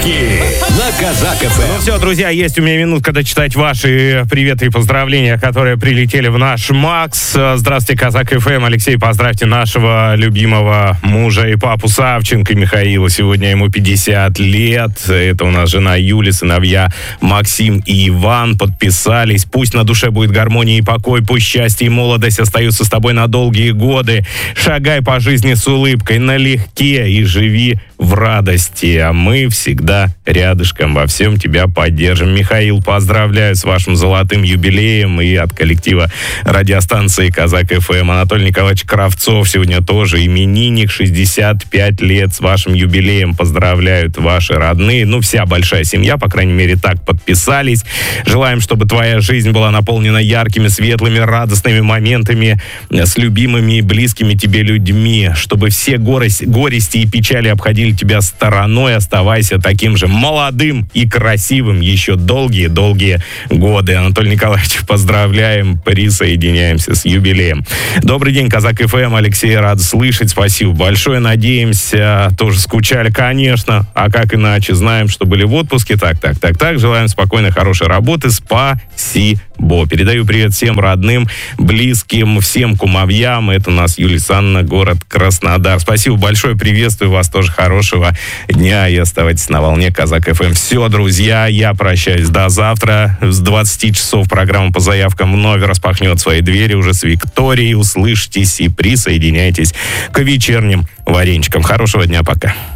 Подарки на Казак ФМ. Ну все, друзья, есть у меня минутка дочитать ваши приветы и поздравления, которые прилетели в наш Макс. Здравствуйте, Казак ФМ. Алексей, поздравьте нашего любимого мужа и папу Савченко Михаила. Сегодня ему 50 лет. Это у нас жена Юля, сыновья Максим и Иван подписались. Пусть на душе будет гармония и покой, пусть счастье и молодость остаются с тобой на долгие годы. Шагай по жизни с улыбкой, налегке и живи в радости. А мы всегда рядышком, во всем тебя поддержим. Михаил, поздравляю с вашим золотым юбилеем и от коллектива радиостанции Казак ФМ. Анатолий Николаевич Кравцов сегодня тоже именинник, 65 лет, с вашим юбилеем поздравляют ваши родные. Ну, вся большая семья, по крайней мере, так подписались. Желаем, чтобы твоя жизнь была наполнена яркими, светлыми, радостными моментами с любимыми и близкими тебе людьми, чтобы все горести и печали обходили тебя стороной. Оставайся таким же молодым и красивым еще долгие-долгие годы. Анатолий Николаевич, поздравляем, присоединяемся с юбилеем. Добрый день, Казак ФМ. Алексей, рад слышать. Спасибо большое. Надеемся, тоже скучали, конечно. А как иначе? Знаем, что были в отпуске. Так. Желаем спокойной, хорошей работы. Спасибо. Передаю привет всем родным, близким, всем кумовьям. Это у нас Юлия Санна, город Краснодар. Спасибо большое. Приветствую вас. Тоже хорошего дня. И оставайтесь на волне Казак ФМ. Все, друзья, я прощаюсь до завтра. С 20 часов программа по заявкам вновь распахнет свои двери уже с Викторией. Услышитесь и присоединяйтесь к вечерним варенчикам. Хорошего дня, пока.